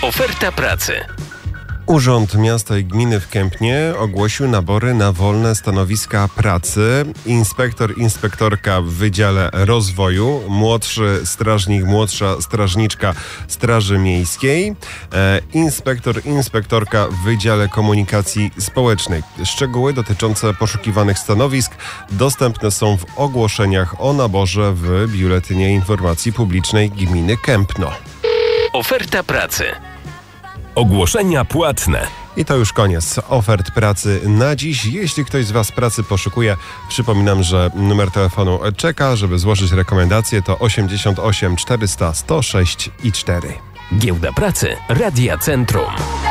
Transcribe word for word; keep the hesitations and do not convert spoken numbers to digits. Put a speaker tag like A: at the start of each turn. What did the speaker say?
A: Oferta pracy.
B: Urząd Miasta i Gminy w Kępnie ogłosił nabory na wolne stanowiska pracy. Inspektor, inspektorka w Wydziale Rozwoju, młodszy strażnik, młodsza strażniczka Straży Miejskiej, e, inspektor, inspektorka w Wydziale Komunikacji Społecznej. Szczegóły dotyczące poszukiwanych stanowisk dostępne są w ogłoszeniach o naborze w Biuletynie Informacji Publicznej Gminy Kępno.
A: Oferta pracy.
C: Ogłoszenia płatne.
B: I to już koniec ofert pracy na dziś. Jeśli ktoś z Was pracy poszukuje, przypominam, że numer telefonu czeka, żeby złożyć rekomendację, to osiemdziesiąt osiem czterysta sto sześć i cztery.
A: Giełda Pracy Radia Centrum.